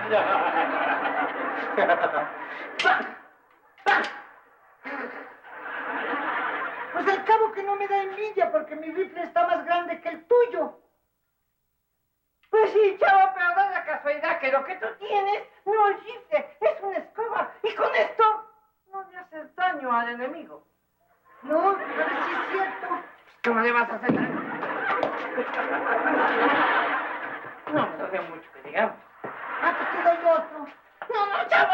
Pues al cabo que no me da envidia porque mi rifle está más grande que el tuyo. Pues sí, chavo, pero da la casualidad que lo que tú tienes no es rifle, es una escoba. Y con esto no le haces daño al enemigo. No, pero sí es cierto. ¿Cómo le vas a hacer daño? No me duele mucho que digamos. Ah, pues te doy otro. No, chavo.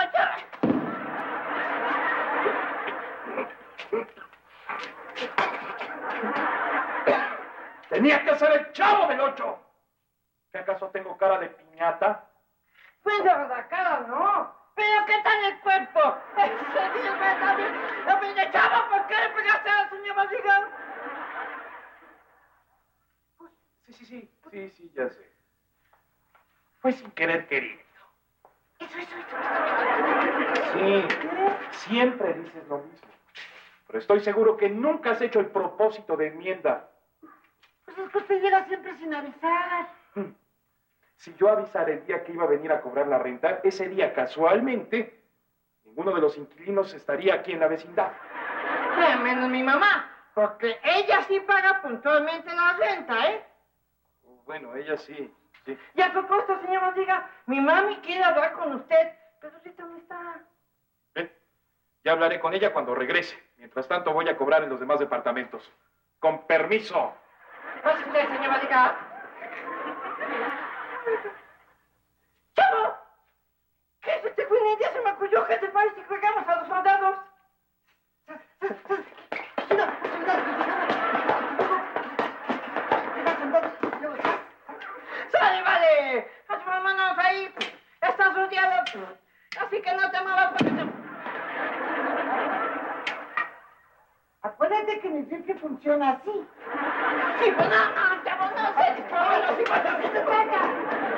Tenía que ser el Chavo del Ocho. ¿Qué acaso tengo cara de piñata? Pues de la cara no. Pero ¿qué tal el cuerpo? Ese día también. ¡De Chavo! ¿Por qué le pegaste a la señora Barriga? Sí, ya sé. Fue sin querer querido. Eso. Sí, siempre dices lo mismo. Pero estoy seguro que nunca has hecho el propósito de enmienda. Pues es que usted llega siempre sin avisar. Si yo avisara el día que iba a venir a cobrar la renta, ese día casualmente, ninguno de los inquilinos estaría aquí en la vecindad. Menos mi mamá, porque ella sí paga puntualmente la renta, ¿eh? Bueno, ella sí. Y a propósito, señor Barriga, mi mami quiere hablar con usted, pero ahorita no está. Ya hablaré con ella cuando regrese. Mientras tanto voy a cobrar en los demás departamentos. Con permiso. Pase usted, señor Barriga. ¡Chavo! ¿Qué es este buena idea? Se me ocurrió que te parece que juegamos a los soldados. ¡Sale, vale! ¡A tu hermanos ahí! ¡Estás rodeado! Así que no te muevas porque te... Acuérdate que mi rifle funciona así. Sí, pues no.